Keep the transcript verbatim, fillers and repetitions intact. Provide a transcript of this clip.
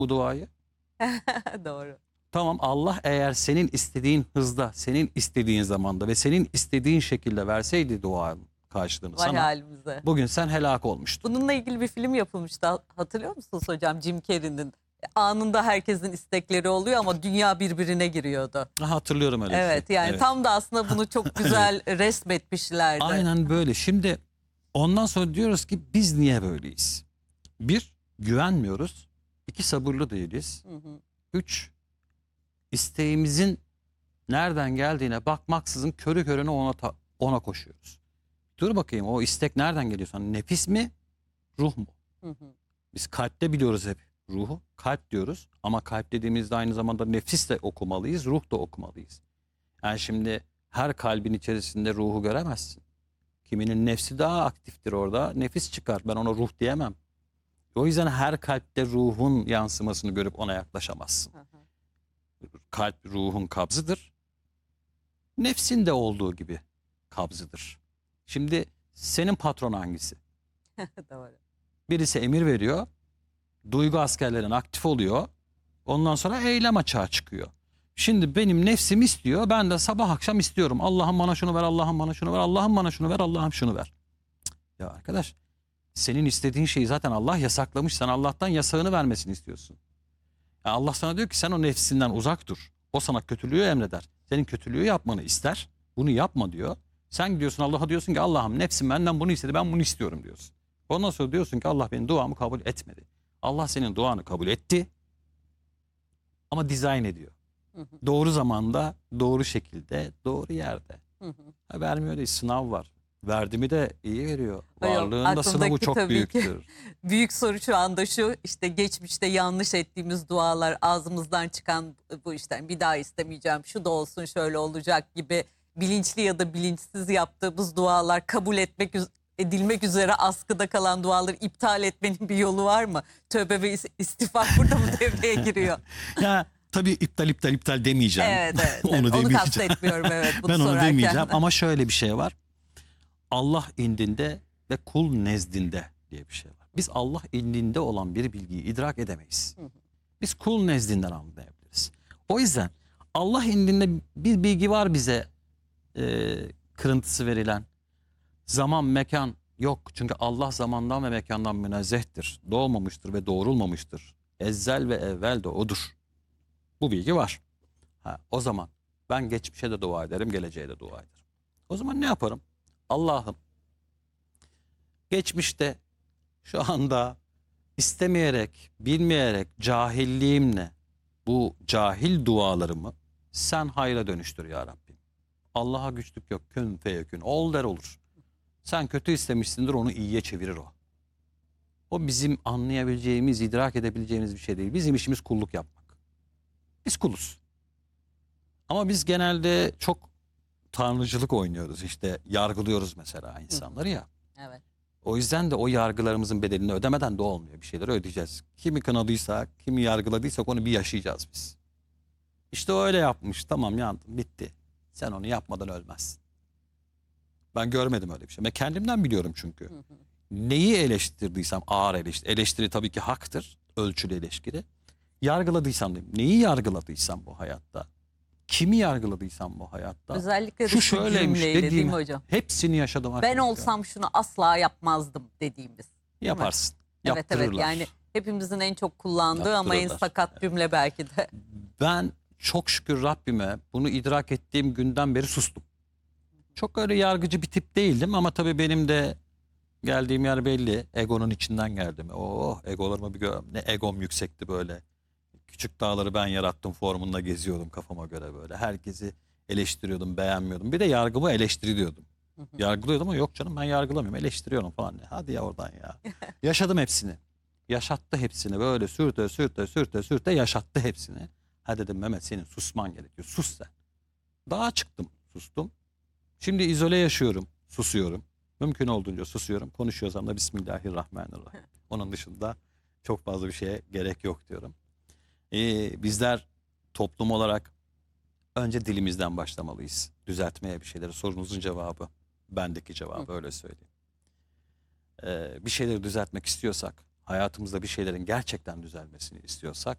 bu duayı? Doğru. Tamam, Allah eğer senin istediğin hızda, senin istediğin zamanda ve senin istediğin şekilde verseydi duanın karşılığını Vay sana, halimize. bugün sen helak olmuştun. Bununla ilgili bir film yapılmıştı. Hatırlıyor musunuz hocam? Jim Carrey'nin. Anında herkesin istekleri oluyor ama dünya birbirine giriyordu. Ha, hatırlıyorum öyle bir Evet şey. yani Evet. tam da aslında bunu çok güzel resmetmişlerdi. Aynen böyle. Şimdi ondan sonra diyoruz ki biz niye böyleyiz? Bir, güvenmiyoruz. İki, sabırlı değiliz. Hı hı. Üç, isteğimizin nereden geldiğine bakmaksızın körü körüne ona, ta- ona koşuyoruz. Dur bakayım, o istek nereden geliyor sana? Nefis mi? Ruh mu? Hı hı. Biz kalpte biliyoruz hep ruhu. Kalp diyoruz ama kalp dediğimizde aynı zamanda nefis de okumalıyız, ruh da okumalıyız. Yani şimdi her kalbin içerisinde ruhu göremezsin. Kiminin nefsi daha aktiftir orada. Nefis çıkar. Ben ona ruh diyemem. O yüzden her kalpte ruhun yansımasını görüp ona yaklaşamazsın. Hı hı. Kalp ruhun kabzıdır. Nefsin de olduğu gibi kabzıdır. Şimdi senin patron hangisi? Doğru. Birisi emir veriyor. Duygu askerlerin aktif oluyor. Ondan sonra eylem açığa çıkıyor. Şimdi benim nefsim istiyor. Ben de sabah akşam istiyorum. Allah'ım bana şunu ver, Allah'ım bana şunu ver, Allah'ım bana şunu ver, Allah'ım şunu ver. Cık. Ya arkadaş, senin istediğin şeyi zaten Allah yasaklamış. Sen Allah'tan yasağını vermesini istiyorsun. Ya Allah sana diyor ki sen o nefsinden uzak dur. O sana kötülüğü emreder. Senin kötülüğü yapmanı ister. Bunu yapma diyor. Sen gidiyorsun Allah'a diyorsun ki Allah'ım nefsim benden bunu istedi, ben bunu istiyorum diyorsun. Ondan sonra diyorsun ki Allah benim duamı kabul etmedi. Allah senin duanı kabul etti ama dizayn ediyor. Hı hı. Doğru zamanda, doğru şekilde, doğru yerde. Hı hı. Ha, vermiyor değil, sınav var. Verdi mi de iyi veriyor. Hayır, Varlığında sınavı aklımdaki çok tabii ki büyüktür. büyük soru şu anda şu, işte geçmişte yanlış ettiğimiz dualar, ağzımızdan çıkan bu işte bir daha istemeyeceğim, şu da olsun, şöyle olacak gibi bilinçli ya da bilinçsiz yaptığımız dualar, kabul etmek üz- edilmek üzere askıda kalan duaları iptal etmenin bir yolu var mı? Tövbe ve is- istiğfar burada mı devreye giriyor? Ya tabii iptal iptal iptal demeyeceğim. Evet, evet, onu evet. Onu demeyeceğim. kastetmiyorum, evet, bunu Ben onu sorarken. demeyeceğim ama şöyle bir şey var. Allah indinde ve kul nezdinde diye bir şey var. Biz Allah indinde olan bir bilgiyi idrak edemeyiz. Hı hı. Biz kul nezdinden anlayabiliriz. O yüzden Allah indinde bir bilgi var bize e, kırıntısı verilen. Zaman, mekan yok. Çünkü Allah zamandan ve mekandan münezzehtir. Doğmamıştır ve doğrulmamıştır. Ezzel ve evvel de odur. Bu bilgi var. Ha, o zaman ben geçmişe de dua ederim, geleceğe de dua ederim. O zaman ne yaparım? Allah'ım geçmişte şu anda istemeyerek, bilmeyerek, cahilliğimle bu cahil dualarımı sen hayra dönüştür ya Rabbim. Allah'a güçlük yok. Kün feyekün. Ol der olur. Sen kötü istemişsindir, onu iyiye çevirir o. O bizim anlayabileceğimiz, idrak edebileceğimiz bir şey değil. Bizim işimiz kulluk yapmak. Biz kuluz. Ama biz genelde çok tanrıcılık oynuyoruz. İşte yargılıyoruz mesela insanları ya. Evet. O yüzden de o yargılarımızın bedelini ödemeden de olmuyor. Bir şeyleri ödeyeceğiz. Kimi kınadıysak, kimi yargıladıysak onu bir yaşayacağız biz. İşte o öyle yapmış. Tamam, yandım, bitti. Sen onu yapmadan ölmezsin. Ben görmedim öyle bir şey. Ben kendimden biliyorum çünkü. Hı hı. Neyi eleştirdiysem ağır eleştiri. Eleştiri tabii ki haktır. Ölçülü eleştiri. Yargıladıysam diyeyim. Neyi yargıladıysam bu hayatta. Kimi yargıladıysam bu hayatta. Özellikle de Şu şu şöyleymiş cümleyle değil dediğim mi hocam? hepsini yaşadım. Ben arkadaşlar. olsam şunu asla yapmazdım dediğimiz. Yaparsın. Evet, Yaptırırlar. evet, yani hepimizin en çok kullandığı ama en Yaptırırlar. sakat cümle belki de. Ben çok şükür Rabbime bunu idrak ettiğim günden beri sustum. Çok öyle yargıcı bir tip değildim ama tabii benim de geldiğim yer belli. Egonun içinden geldim. Oh, egolarımı bir gör. Ne egom yüksekti böyle. Küçük dağları ben yarattım formunda geziyordum kafama göre böyle. Herkesi eleştiriyordum, beğenmiyordum. Bir de yargımı eleştiriyordum. Yargılıyordum ama yok canım ben yargılamıyorum, eleştiriyorum falan. Hadi ya oradan ya. Yaşadım hepsini. Yaşattı hepsini böyle sürte sürte sürte sürte yaşattı hepsini. Ha dedim Mehmet, senin susman gerekiyor. Sus sen. Dağa çıktım, sustum. Şimdi izole yaşıyorum, susuyorum. Mümkün olduğunca susuyorum. Konuşuyorsam da Bismillahirrahmanirrahim. Onun dışında çok fazla bir şeye gerek yok diyorum. Ee, bizler toplum olarak önce dilimizden başlamalıyız. Düzeltmeye bir şeyleri. Sorunuzun cevabı, bendeki cevabı, öyle söyleyeyim. Ee, bir şeyleri düzeltmek istiyorsak, hayatımızda bir şeylerin gerçekten düzelmesini istiyorsak